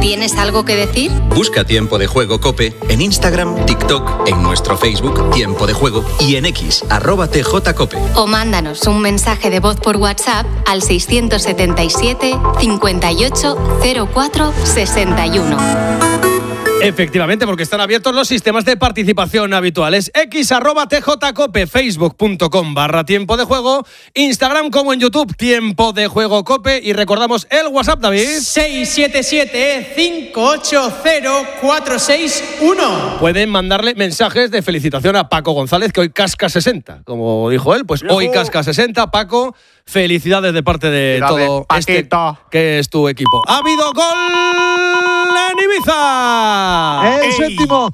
¿Tienes algo que decir? Busca Tiempo de Juego COPE en Instagram, TikTok, en nuestro Facebook Tiempo de Juego y en X, @TJCope. O mándanos un mensaje de voz por WhatsApp al 677 58 04 61. Efectivamente, porque están abiertos los sistemas de participación habituales. X @TJCope, Facebook.com/Tiempo de Juego, Instagram como en YouTube, Tiempo de Juego Cope. Y recordamos el WhatsApp, David. 677-580-461. Pueden mandarle mensajes de felicitación a Paco González, que hoy casca 60, como dijo él. Pues hoy casca 60, Paco. Felicidades de parte de todo este que es tu equipo. ¡Ha habido gol en Ibiza! El séptimo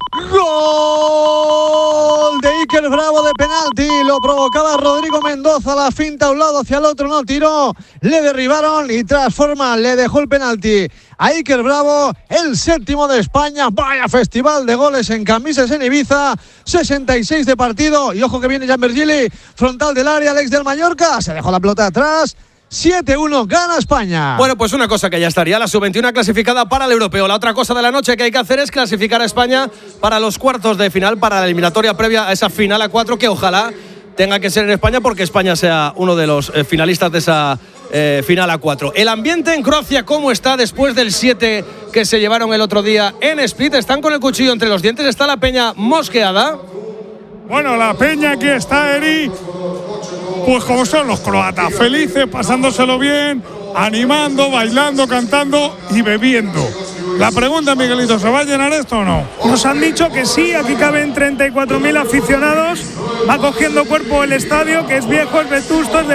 gol de Iker Bravo de penalti. Lo provocaba Rodrigo Mendoza. La finta a un lado, hacia el otro no tiró. Le derribaron y tras forma le dejó el penalti a Iker Bravo, el séptimo de España. Vaya festival de goles en camisas en Ibiza. 66 de partido. Y ojo que viene Gianbergili, frontal del área, el ex del Mallorca. Se dejó la pelota atrás. 7-1, gana España. Bueno, pues una cosa que ya estaría, la sub-21 clasificada para el europeo. La otra cosa de la noche que hay que hacer es clasificar a España para los cuartos de final, para la eliminatoria previa a esa final a 4, que ojalá tenga que ser en España, porque España sea uno de los finalistas de esa final a 4. El ambiente en Croacia, ¿cómo está después del 7 que se llevaron el otro día en Split? Están con el cuchillo entre los dientes, está la peña mosqueada. Bueno, la peña aquí está, Eri, pues como son los croatas, felices, pasándoselo bien, animando, bailando, cantando y bebiendo. La pregunta, Miguelito, ¿se va a llenar esto o no? Nos han dicho que sí, aquí caben 34.000 aficionados. Va cogiendo cuerpo el estadio, que es viejo, es vetusto, es de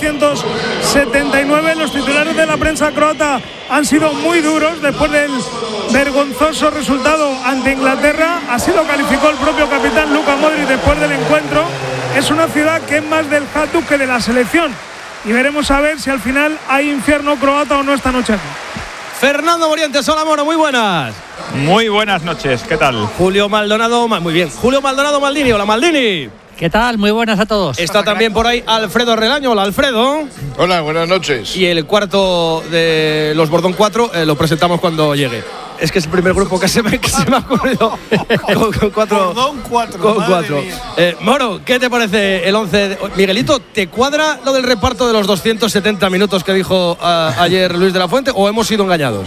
1979. Los titulares de la prensa croata han sido muy duros después del vergonzoso resultado ante Inglaterra. Así lo calificó el propio capitán Luka Modric después del encuentro. Es una ciudad que es más del Hajduk que de la selección. Y veremos a ver si al final hay infierno croata o no esta noche aquí. Fernando Morientes, hola Moro, muy buenas. Muy buenas noches, ¿qué tal? Julio Maldonado, muy bien. Julio Maldonado Maldini, hola Maldini. ¿Qué tal? Muy buenas a todos. Está también por ahí Alfredo Relaño, hola Alfredo. Hola, buenas noches. Y el cuarto de los Bordón 4 lo presentamos cuando llegue. Es que es el primer grupo que se me ha ocurrido con 4. Bordón 4. Con 4. Moro, ¿qué te parece el 11? Miguelito, ¿te cuadra lo del reparto de los 270 minutos que dijo ayer Luis de la Fuente o hemos sido engañados?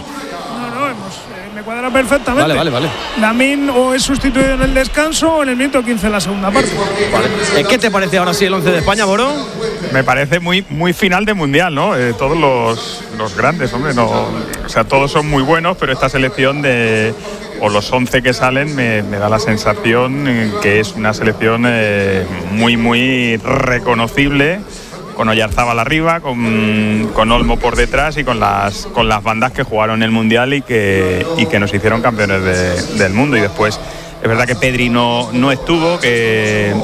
Me cuadra perfectamente. Vale. Lamine o es sustituido en el descanso o en el minuto 15 en la segunda parte. Vale. ¿Qué te parece ahora sí el 11 de España, Moro? Me parece muy final de mundial, ¿no? Todos los grandes, hombre, no, o sea, todos son muy buenos, pero esta selección o los 11 que salen me da la sensación que es una selección muy reconocible, con Oyarzábal arriba, con Olmo por detrás y con las bandas que jugaron el Mundial y que nos hicieron campeones del mundo. Y después es verdad que Pedri no estuvo, que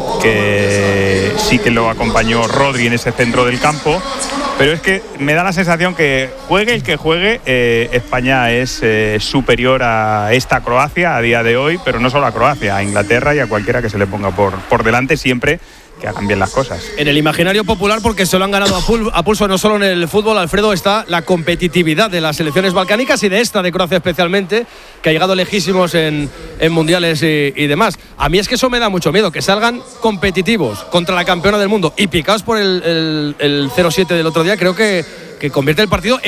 sí que lo acompañó Rodri en ese centro del campo, pero es que me da la sensación que juegue el que juegue, España es superior a esta Croacia a día de hoy, pero no solo a Croacia, a Inglaterra y a cualquiera que se le ponga por delante, siempre que hagan bien las cosas. En el imaginario popular, porque se lo han ganado a pulso, no solo en el fútbol, Alfredo, está la competitividad de las selecciones balcánicas y de esta, de Croacia especialmente, que ha llegado lejísimos en mundiales y demás. A mí es que eso me da mucho miedo, que salgan competitivos contra la campeona del mundo y picados por el 0-7 del otro día. Creo que convierte el partido en